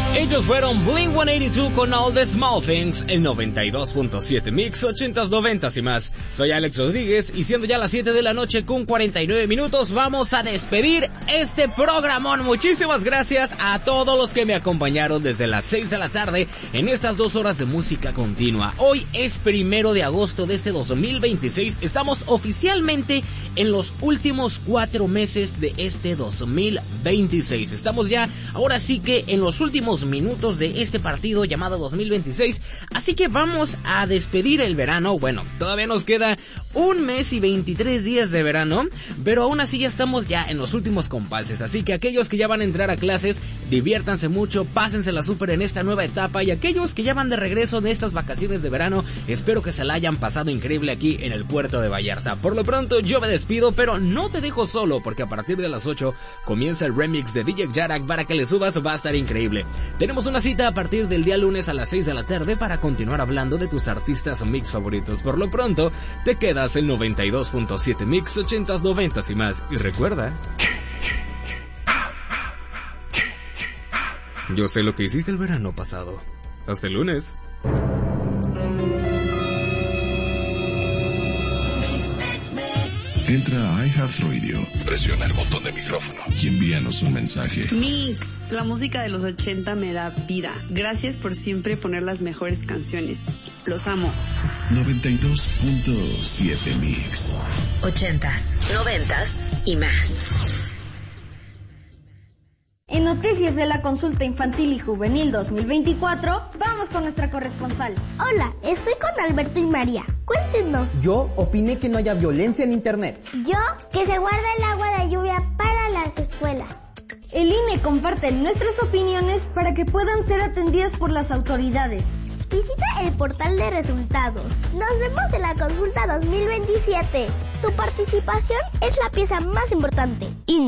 Ellos fueron Blink-182 con All the Small Things, el 92.7 Mix, 80s, 90s y más. Soy Alex Rodríguez y siendo ya las 7 de la noche con 49 minutos, vamos a despedir este programón. Muchísimas gracias a todos los que me acompañaron desde las 6 de la tarde en estas 2 horas de música continua. Hoy es 1 de agosto de este 2026. Estamos oficialmente en los últimos 4 meses de este 2026. Estamos ya, ahora sí que en los últimos minutos de este partido llamado 2026, así que vamos a despedir el verano. Bueno, todavía nos queda 1 mes y 23 días de verano, pero aún así ya estamos ya en los últimos compases, así que aquellos que ya van a entrar a clases, diviértanse mucho, pásensela súper en esta nueva etapa, y aquellos que ya van de regreso de estas vacaciones de verano, espero que se la hayan pasado increíble aquí en el puerto de Vallarta. Por lo pronto yo me despido, pero no te dejo solo, porque a partir de las 8 comienza el remix de DJ Jarak para que le subas, va a estar increíble. Tenemos una cita a partir del día lunes a las 6 de la tarde para continuar hablando de tus artistas mix favoritos. Por lo pronto, te quedas en 92.7 Mix, 80s, 90s y más. Y recuerda, yo sé lo que hiciste el verano pasado. Hasta el lunes. Entra a iHeartRadio, presiona el botón de micrófono y envíanos un mensaje. Mix, la música de los 80 me da vida. Gracias por siempre poner las mejores canciones. Los amo. 92.7 Mix. 80s, 90s y más. En Noticias de la Consulta Infantil y Juvenil 2024, vamos con nuestra corresponsal. Hola, estoy con Alberto y María. Cuéntenos. Yo opiné que no haya violencia en internet. Yo, que se guarda el agua de lluvia para las escuelas. El INE comparte nuestras opiniones para que puedan ser atendidas por las autoridades. Visita el portal de resultados. Nos vemos en la consulta 2027. Tu participación es la pieza más importante. INE.